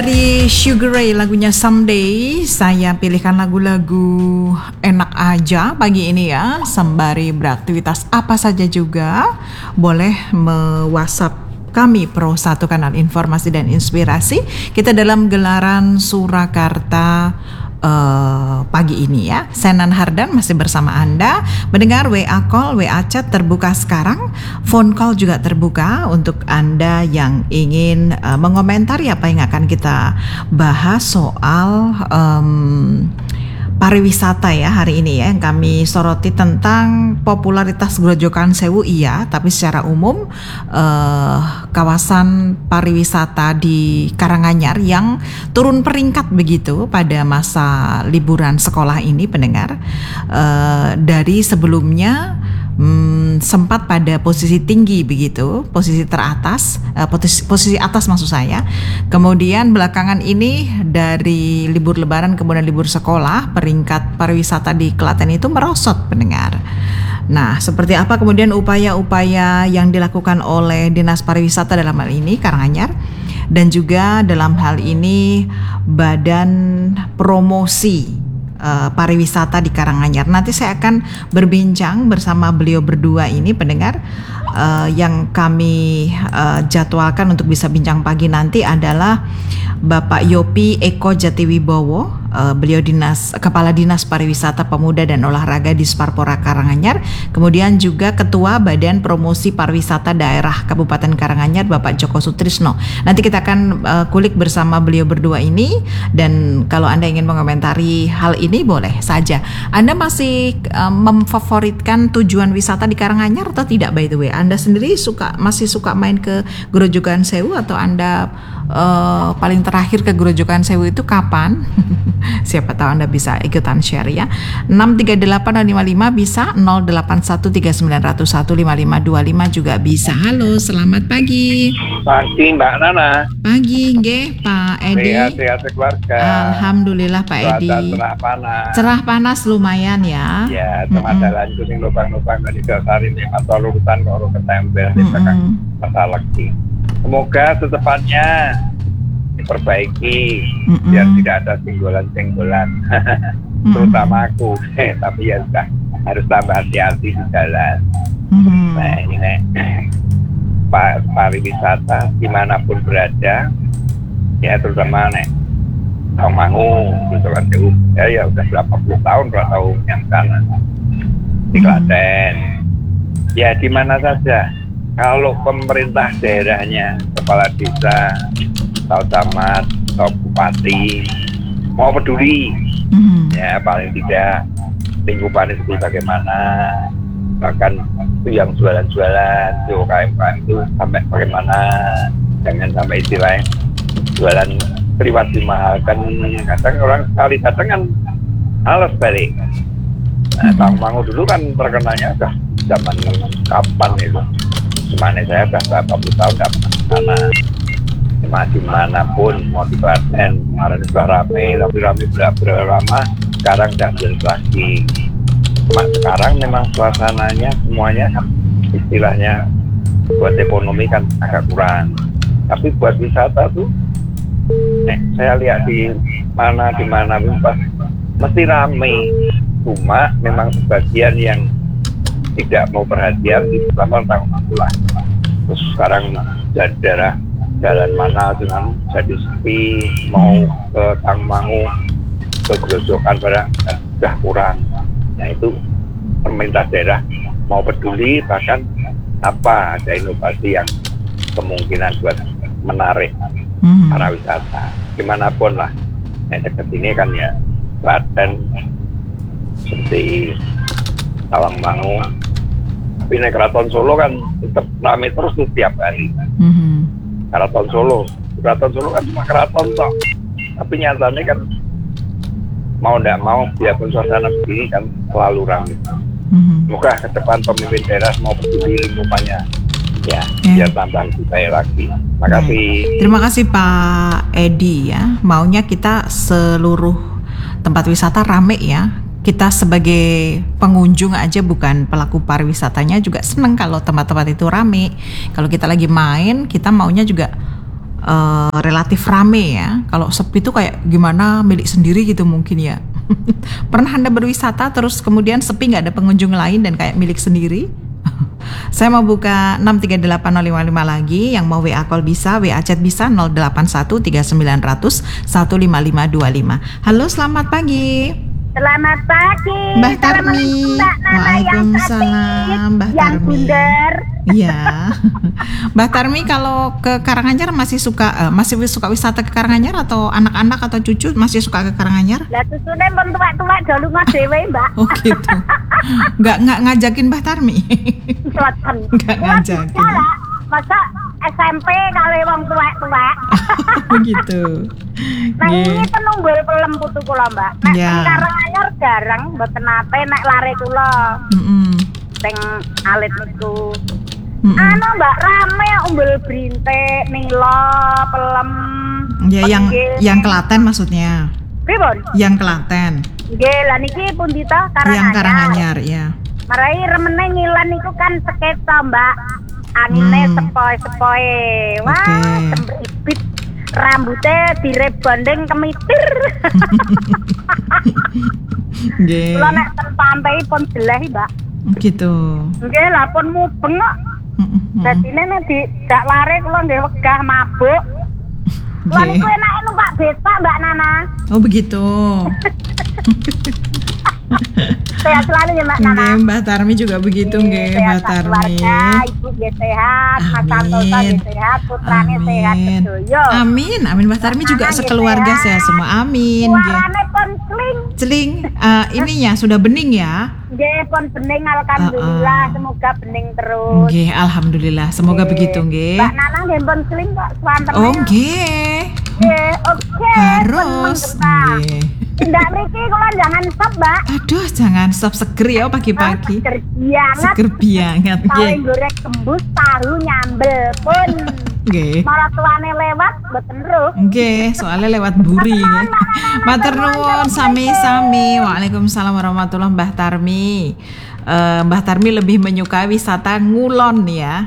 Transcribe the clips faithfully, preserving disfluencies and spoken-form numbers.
Dari Sugar Ray lagunya Someday, saya pilihkan lagu-lagu enak aja pagi ini ya, sembari beraktivitas apa saja juga. Boleh me-WhatsApp kami Pro satu Kanal Informasi dan Inspirasi. Kita dalam gelaran Surakarta Uh, pagi ini ya. Senan Hardan masih bersama Anda. Mendengar W A call, W A chat terbuka sekarang. Phone call juga terbuka untuk Anda yang ingin uh, mengomentari apa yang akan kita bahas soal um, pariwisata ya hari ini ya, yang kami soroti tentang popularitas Grojogan Sewu iya, tapi secara umum eh, kawasan pariwisata di Karanganyar yang turun peringkat begitu pada masa liburan sekolah ini pendengar, eh, dari sebelumnya Hmm, sempat pada posisi tinggi begitu, posisi teratas, uh, posisi, posisi atas maksud saya. Kemudian belakangan ini dari libur lebaran kemudian libur sekolah, peringkat pariwisata di Klaten itu merosot pendengar. Nah, seperti apa kemudian upaya-upaya yang dilakukan oleh Dinas Pariwisata dalam hal ini Karanganyar, dan juga dalam hal ini Badan Promosi Uh, pariwisata di Karanganyar. Nanti saya akan berbincang bersama beliau berdua ini pendengar. Uh, yang kami uh, jadwalkan untuk bisa bincang pagi nanti adalah Bapak Yopi Eko Jatiwibowo, uh, beliau dinas Kepala Dinas Pariwisata Pemuda dan Olahraga di Sparpora Karanganyar. Kemudian juga Ketua Badan Promosi Pariwisata Daerah Kabupaten Karanganyar Bapak Joko Sutrisno. Nanti kita akan uh, kulik bersama beliau berdua ini, dan kalau Anda ingin mengomentari hal ini boleh saja. Anda masih uh, memfavoritkan tujuan wisata di Karanganyar atau tidak by the way? Anda sendiri suka masih suka main ke Grojogan Sewu atau Anda uh, paling terakhir ke Grojogan Sewu itu kapan? Siapa tahu Anda bisa ikutan share ya. enam tiga delapan lima lima bisa, nol delapan satu tiga sembilan nol satu lima lima dua lima juga bisa. Halo, selamat pagi. Pagi Mbak Nana. Pagi nggih Pak Edi. Sehat-sehat keluarga. Alhamdulillah Pak Edi. Cerah panas. Cerah panas lumayan ya. Ya, tempat mm-hmm. jalan kuning lubang-lubang tadi dasar ini atau lurutan kalau ketempel di belakang masalah lagi. Semoga secepatnya diperbaiki mm-hmm. biar tidak ada singgolan-singgolan. mm-hmm. Terutama aku, eh, tapi ya sudah harus tambah hati-hati di jalan. Mm-hmm. Nah ini nih, Pak pariwisata dimanapun berada, ya terutama nih Tawangmangu, Grojogan Sewu, ya ya udah berapa puluh tahun, berapa tahun yang sana di Klaten, ya di mana saja. Kalau pemerintah daerahnya, kepala desa, atau camat, atau bupati mau peduli, mm-hmm. ya paling tidak lingkungan itu bagaimana, bahkan itu yang jualan-jualan, itu U K M U K M itu sampai bagaimana, jangan sampai istilahnya jualan privat dimahalkan. Kadang orang sekali datang kan males balik. Nah, Tawangmangu dulu kan terkenalnya udah zaman kapan itu? Gimana saya udah berapa puluh tahun udah pernah sana. Cuma dimanapun mau di Klaten kemarin sudah rame, tapi rame berapa lama sekarang udah jelas lagi. Cuma sekarang memang suasananya semuanya kan istilahnya buat ekonomi kan agak kurang. Tapi buat wisata tuh, eh, saya lihat di mana di mana pas mesti rame. Cuma memang sebagian yang tidak mau perhatian di selama tahun lah. Terus sekarang daerah jalan mana dengan jadi sepi, mau ke Tawangmangu, ke Grojogan barang sudah kurang. Nah itu pemerintah daerah mau peduli, bahkan apa ada inovasi yang kemungkinan buat menarik mm-hmm. para wisata dimanapun lah. Yang dekat ini kan ya Klaten, seperti Tawangmangu, tapi naik Keraton Solo kan tetap ramai terus tuh tiap hari. Mm-hmm. Keraton Solo, Keraton Solo kan cuma keraton toh, tapi nyatanya kan mau tidak mau biarpun suasana begini kan selalu ramai. Mm-hmm. Semoga ke depan pemimpin daerah mau peduli lingkungannya, ya yeah. biar tambah budaya lagi. Terima kasih. Yeah. Terima kasih Pak Edi ya. Maunya kita seluruh tempat wisata rame ya. Kita sebagai pengunjung aja, bukan pelaku pariwisatanya, juga seneng kalau tempat-tempat itu rame. Kalau kita lagi main, kita maunya juga uh, relatif rame ya. Kalau sepi itu kayak gimana milik sendiri gitu mungkin ya. Pernah Anda berwisata terus kemudian sepi nggak ada pengunjung lain dan kayak milik sendiri? Saya mau buka enam tiga delapan nol lima lima lagi. Yang mau W A call bisa, W A chat bisa nol delapan satu tiga sembilan nol nol satu lima lima dua lima. Halo, selamat pagi. Selamat pagi. Mbak Tarmi. Waalaikumsalam, Mbak Tarmi. Yang bundar. Iya. Mbak Tarmi kalau ke Karanganyar masih suka uh, masih suka wisata ke Karanganyar atau anak-anak atau cucu masih suka ke Karanganyar? Lah susune pun tuwek-tuwek dolu mas dhewe, Mbak. Oh gitu. Nggak nggak ngajakin Mbak Tarmi. Selatan. Nggak ngajakin. Masa S M P kali wong tuwek-tuwek. Begitu. Nah ini penunggul pelem putu kula, Mbak. Nek Ya. Karanganyar jarang mboten nate nek lare kula. Mm-mm. Sing alit niku. Mm-mm. Anu Mbak rame umbul brintik, nila, pelem. Ya yang penggil. yang Klaten maksudnya. Pripun? Yang Klaten. Nggih, lah niki pundi to Karanganyar. Yang Karanganyar ya. Marai remene ngilan niku kan sketsa, Mbak. Angine Hmm. sepoi-sepoi. Wah, Oke. sembribit. Rambutnya direbondeng kemitir. Nggih. Kula nek ten pantai pun jelas, Mbak. Gitu. Nggih, lah pun mubeng kok. Mm-mm. Dadine nek di dak lare kula nggih wegah mabuk. Kula Nggih. niku enake numpak beca, Mbak Nana. Oh begitu. Sehat selalu ya, Mbak Nana. Nggih, Mbak Tarmi juga begitu nggih, Sehat Mbak sak Tarmi. keluarga, ibu nggih sehat, Mas Santosa nggih sehat, putrane sehat Amin. sedoyo. Amin, amin. Mbak Tarmi juga Anak sekeluarga sehat. sehat semua. Amin. Nggih. Suarane pun sling. Celing, eh, ininya sudah bening ya? Nggih pun bening alhamdulillah, Uh-uh. semoga bening terus. Nggih, alhamdulillah. Semoga Nggih. begitu nggih. Mbak Nana nggih pun sling kok swanten. Oh nggih. Nggih, oke. Harus. Nggih. Ndak mriki kula jangan stop, Mbak. Aduh, jangan stop seger ya pagi-pagi. Seger banget. Seger banget nggih. Paling goreng kembus tahu nyambel pun. Nggih. Malah tuane lewat mboten ruh. Nggih, soalnya lewat buri nggih. Matur nuwun sami-sami. Waalaikumsalam warahmatullahi Mbah Tarmi. Eh, Mbah Tarmi lebih menyukai wisata ngulon ya.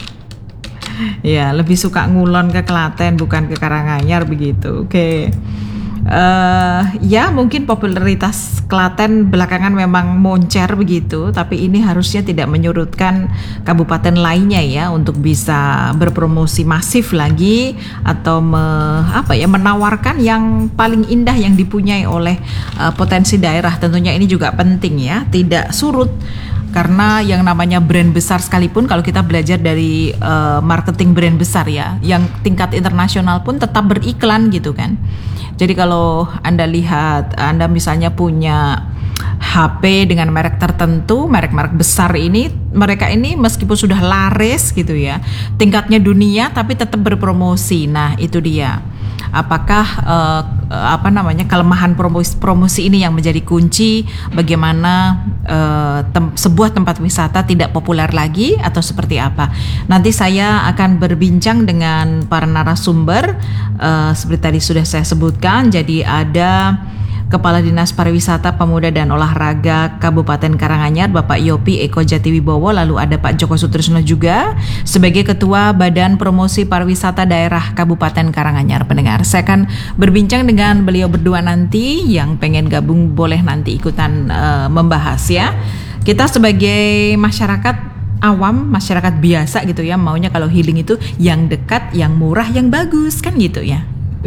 Ya, lebih suka ngulon ke Klaten bukan ke Karanganyar begitu. Oke. Eh, ya mungkin popularitas Klaten belakangan memang moncer begitu, tapi ini harusnya tidak menyurutkan kabupaten lainnya ya untuk bisa berpromosi masif lagi atau me, apa ya menawarkan yang paling indah yang dipunyai oleh eh, potensi daerah. Tentunya ini juga penting ya, tidak surut. Karena yang namanya brand besar sekalipun kalau kita belajar dari uh, marketing brand besar ya, yang tingkat internasional pun tetap beriklan gitu kan. Jadi kalau Anda lihat, Anda misalnya punya H P dengan merek tertentu, merek-merek besar ini, mereka ini meskipun sudah laris gitu ya, tingkatnya dunia tapi tetap berpromosi. Nah itu dia. Apakah uh, apa namanya kelemahan promosi, promosi ini yang menjadi kunci bagaimana uh, tem- sebuah tempat wisata tidak populer lagi atau seperti apa? Nanti saya akan berbincang dengan para narasumber uh, seperti tadi sudah saya sebutkan. Jadi ada Kepala Dinas Pariwisata, Pemuda dan Olahraga Kabupaten Karanganyar, Bapak Yopi Eko Jatiwibowo, lalu ada Pak Joko Sutrisno juga sebagai Ketua Badan Promosi Pariwisata Daerah Kabupaten Karanganyar. Pendengar, saya akan berbincang dengan beliau berdua nanti. Yang pengen gabung boleh nanti ikutan uh, membahas ya. Kita sebagai masyarakat awam, masyarakat biasa gitu ya, maunya kalau healing itu yang dekat, yang murah, yang bagus kan gitu ya.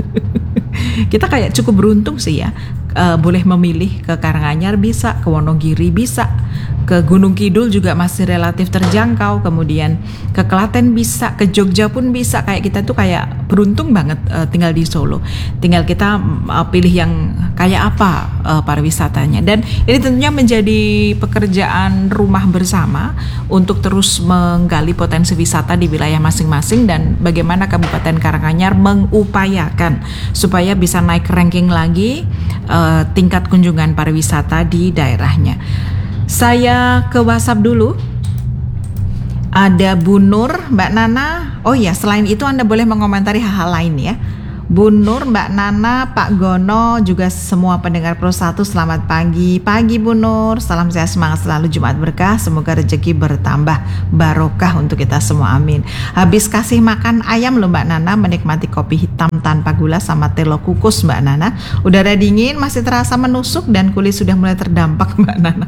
Kita kayak cukup beruntung sih ya, uh, boleh memilih ke Karanganyar bisa, ke Wonogiri bisa, ke Gunung Kidul juga masih relatif terjangkau, kemudian ke Klaten bisa, ke Jogja pun bisa. Kayak kita tuh kayak beruntung banget uh, tinggal di Solo. Tinggal kita uh, pilih yang kayak apa uh, pariwisatanya. Dan ini tentunya menjadi pekerjaan rumah bersama untuk terus menggali potensi wisata di wilayah masing-masing dan bagaimana Kabupaten Karanganyar mengupayakan supaya bisa naik ranking lagi uh, tingkat kunjungan pariwisata di daerahnya. Saya ke WhatsApp dulu. Ada Bu Nur, Mbak Nana. Oh ya, selain itu Anda boleh mengomentari hal-hal lain ya. Bu Nur, Mbak Nana, Pak Gono, juga semua pendengar Pro satu, selamat pagi. Pagi Bu Nur, salam sehat, semangat selalu, Jumat berkah, semoga rezeki bertambah barokah untuk kita semua, amin. Habis kasih makan ayam loh Mbak Nana, menikmati kopi hitam tanpa gula sama telo kukus Mbak Nana. Udara dingin masih terasa menusuk dan kulit sudah mulai terdampak Mbak Nana.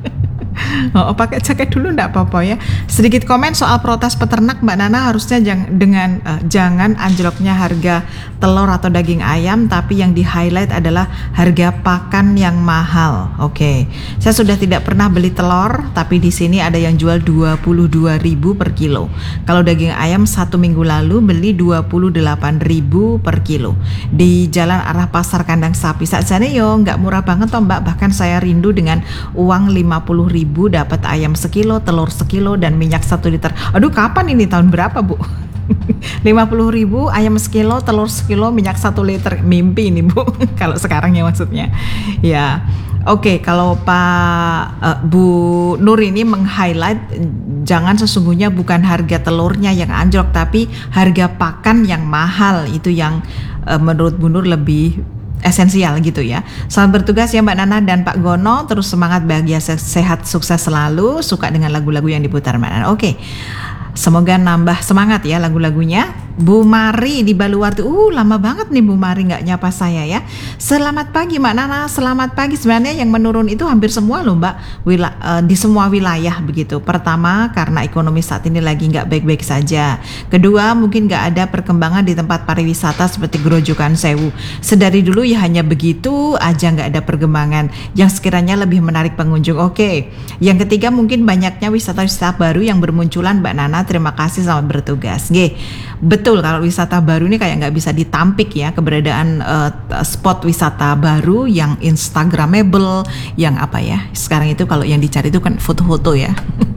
Oh, pakai jaket dulu enggak apa-apa ya. Sedikit komen soal protes peternak Mbak Nana, harusnya jang, dengan uh, jangan anjloknya harga telur atau daging ayam, tapi yang di highlight adalah harga pakan yang mahal. Oke, okay. Saya sudah tidak pernah beli telur, tapi di sini ada yang jual dua puluh dua ribu per kilo. Kalau daging ayam satu minggu lalu beli dua puluh delapan ribu per kilo. Di jalan arah pasar kandang sapi sakjane yo nggak murah banget toh Mbak, bahkan saya rindu dengan uang lima puluh ribu dapat ayam sekilo, telur sekilo, dan minyak satu liter. Aduh, kapan ini, tahun berapa Bu? lima puluh ribu, ayam sekilo, telur sekilo, minyak satu liter. Mimpi ini Bu, kalau sekarang ya maksudnya. Ya, oke, okay, kalau Pak uh, Bu Nur ini meng-highlight jangan sesungguhnya bukan harga telurnya yang anjlok, tapi harga pakan yang mahal itu yang uh, menurut Bu Nur lebih esensial gitu ya. Selamat bertugas ya Mbak Nana dan Pak Gono, terus semangat, bahagia, sehat, sukses selalu. Suka dengan lagu-lagu yang diputar Mbak Nana. Oke, semoga nambah semangat ya lagu-lagunya. Bu Mari di Baluwarti, uh lama banget nih Bu Mari nggak nyapa saya ya. Selamat pagi Mbak Nana, selamat pagi. Sebenarnya yang menurun itu hampir semua loh Mbak, Wila, uh, di semua wilayah begitu. Pertama karena ekonomi saat ini lagi nggak baik-baik saja. Kedua mungkin nggak ada perkembangan di tempat pariwisata seperti Grojogan Sewu. Sedari dulu ya hanya begitu aja, nggak ada perkembangan yang sekiranya lebih menarik pengunjung. Oke, yang ketiga mungkin banyaknya wisata-wisata baru yang bermunculan Mbak Nana. Terima kasih, selamat bertugas. G, betul, kalau wisata baru ini kayak nggak bisa ditampik ya, keberadaan uh, spot wisata baru yang instagramable, yang apa ya, sekarang itu kalau yang dicari itu kan foto-foto ya.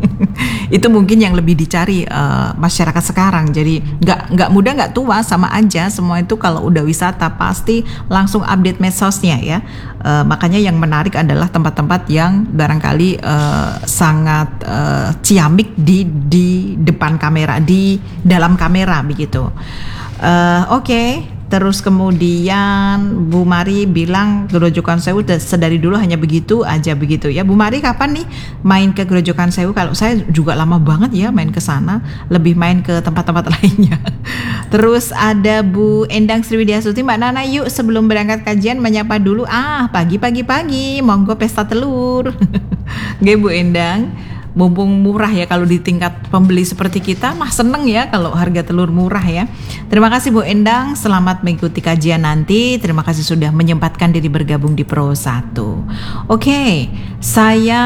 Itu mungkin yang lebih dicari uh, masyarakat sekarang. Jadi nggak nggak muda nggak tua sama aja, semua itu kalau udah wisata pasti langsung update medsosnya ya. Uh, makanya yang menarik adalah tempat-tempat yang barangkali uh, sangat uh, ciamik di di depan kamera, di dalam kamera begitu. Uh, Oke. Okay. Terus kemudian Bu Mari bilang Grojogan Sewu sedari dulu hanya begitu aja begitu ya. Bu Mari kapan nih main ke Grojogan Sewu? Kalau saya juga lama banget ya main ke sana, lebih main ke tempat-tempat lainnya. Terus ada Bu Endang Sriwidyasuti, Mbak Nana yuk sebelum berangkat kajian menyapa dulu. Ah, pagi-pagi-pagi monggo pesta telur. Oke Bu Endang, mumpung murah ya, kalau di tingkat pembeli seperti kita mah seneng ya kalau harga telur murah ya. Terima kasih Bu Endang, selamat mengikuti kajian nanti. Terima kasih sudah menyempatkan diri bergabung di Pro satu. Oke, saya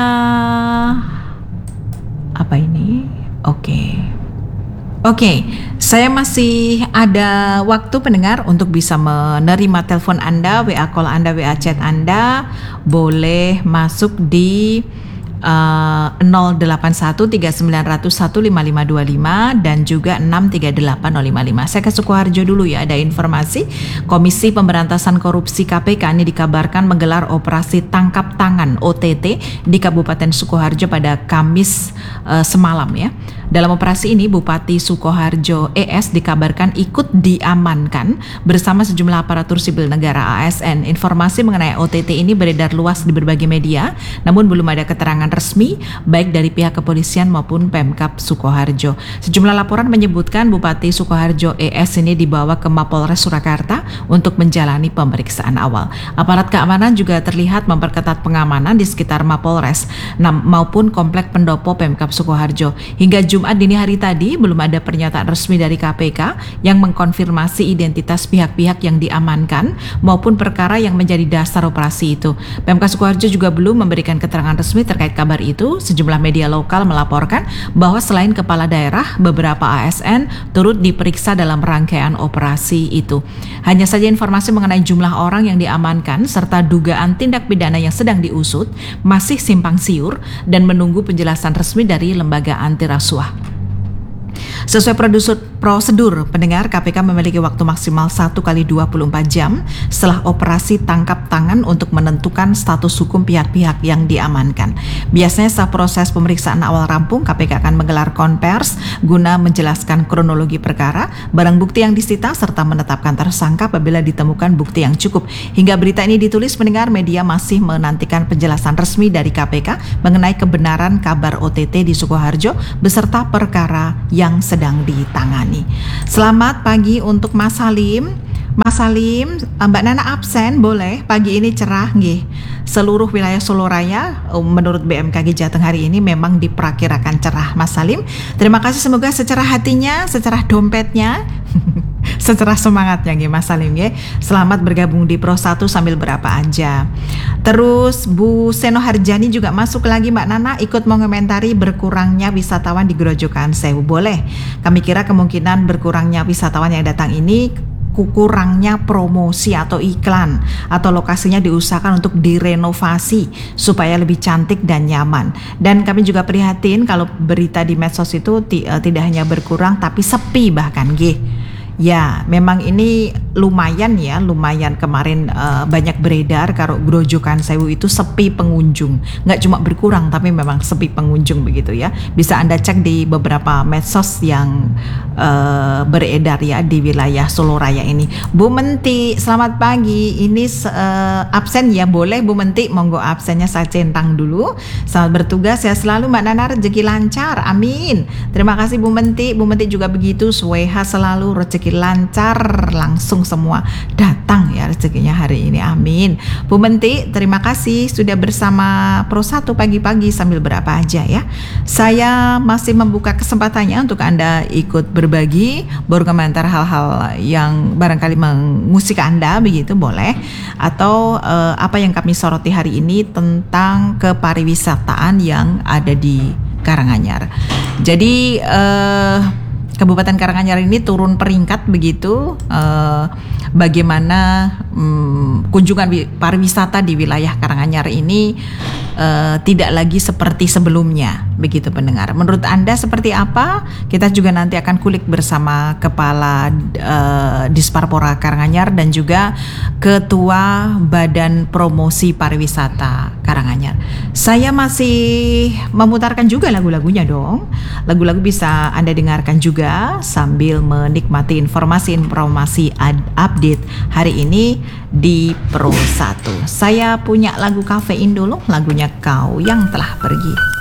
apa ini? Oke. Oke, saya masih ada waktu pendengar untuk bisa menerima telepon Anda, W A call Anda, W A chat Anda. Boleh masuk di Uh, nol delapan satu tiga sembilan nol nol satu lima lima dua lima dan juga enam tiga delapan nol lima lima. Saya ke Sukoharjo dulu ya, ada informasi Komisi Pemberantasan Korupsi K P K ini dikabarkan menggelar operasi tangkap tangan O T T di Kabupaten Sukoharjo pada Kamis uh, semalam ya. Dalam operasi ini Bupati Sukoharjo E S dikabarkan ikut diamankan bersama sejumlah aparatur sipil negara A S N. Informasi mengenai O T T ini beredar luas di berbagai media, namun belum ada keterangan resmi baik dari pihak kepolisian maupun Pemkab Sukoharjo. Sejumlah laporan menyebutkan Bupati Sukoharjo E S ini dibawa ke Mapolres Surakarta untuk menjalani pemeriksaan awal. Aparat keamanan juga terlihat memperketat pengamanan di sekitar Mapolres maupun Komplek Pendopo Pemkab Sukoharjo. Hingga Jumat dini hari tadi belum ada pernyataan resmi dari K P K yang mengkonfirmasi identitas pihak-pihak yang diamankan maupun perkara yang menjadi dasar operasi itu. Pemkab Sukoharjo juga belum memberikan keterangan resmi terkait kabar itu. Sejumlah media lokal melaporkan bahwa selain kepala daerah, beberapa A S N turut diperiksa dalam rangkaian operasi itu. Hanya saja informasi mengenai jumlah orang yang diamankan serta dugaan tindak pidana yang sedang diusut masih simpang siur dan menunggu penjelasan resmi dari lembaga anti rasuah. Sesuai prosedur, prosedur pendengar, K P K memiliki waktu maksimal satu kali dua puluh empat jam setelah operasi tangkap tangan untuk menentukan status hukum pihak-pihak yang diamankan. Biasanya setelah proses pemeriksaan awal rampung, K P K akan menggelar konvers guna menjelaskan kronologi perkara, barang bukti yang disita, serta menetapkan tersangka apabila ditemukan bukti yang cukup. Hingga berita ini ditulis, pendengar, media masih menantikan penjelasan resmi dari K P K mengenai kebenaran kabar O T T di Sukoharjo beserta perkara yang sedang ditangani. Selamat pagi untuk Mas Salim. Mas Salim, Mbak Nana absen, boleh? Pagi ini cerah nggih. Seluruh wilayah Solo Raya menurut B M K G Jateng hari ini memang diperkirakan cerah, Mas Salim. Terima kasih, semoga secerah hatinya, secerah dompetnya, secerah semangatnya nggih Mas Salim nggih. Selamat bergabung di Pro satu sambil berapa aja. Terus Bu Seno Harjani juga masuk lagi, Mbak Nana ikut mengomentari berkurangnya wisatawan di Grojogan Sewu. Boleh. Kami kira kemungkinan berkurangnya wisatawan yang datang ini kurangnya promosi atau iklan, atau lokasinya diusahakan untuk direnovasi supaya lebih cantik dan nyaman. Dan kami juga prihatin kalau berita di medsos itu t- tidak hanya berkurang tapi sepi bahkan nggih. Ya, memang ini lumayan ya, lumayan kemarin uh, banyak beredar kalau Grojogan Sewu itu sepi pengunjung. Nggak cuma berkurang tapi memang sepi pengunjung begitu ya. Bisa Anda cek di beberapa medsos yang uh, beredar ya di wilayah Solo Raya ini. Bu Menti, selamat pagi. Ini uh, absen ya, boleh Bu Menti, monggo absennya saya centang dulu. Selamat bertugas ya selalu Mbak Nana, rezeki lancar, amin. Terima kasih Bu Menti. Bu Menti juga begitu, Suweha selalu rezeki lancar, langsung semua datang ya rezekinya hari ini, amin. Bu Menti, terima kasih sudah bersama Pro satu pagi-pagi sambil berapa aja ya. Saya masih membuka kesempatannya untuk Anda ikut berbagi, berkomentar hal-hal yang barangkali mengusik Anda begitu, boleh. Atau eh, apa yang kami soroti hari ini tentang kepariwisataan yang ada di Karanganyar. Jadi eh Kabupaten Karanganyar ini turun peringkat begitu, eh, bagaimana hmm, kunjungan pariwisata di wilayah Karanganyar ini eh, tidak lagi seperti sebelumnya, begitu pendengar. Menurut Anda seperti apa? Kita juga nanti akan kulik bersama Kepala eh, Disparpora Karanganyar dan juga Ketua Badan Promosi Pariwisata Karanganyar. Saya masih memutarkan juga lagu-lagunya dong. Lagu-lagu bisa Anda dengarkan juga sambil menikmati informasi-informasi update hari ini di Pro satu. Saya punya lagu kafein dulu, lagunya Kau Yang Telah Pergi.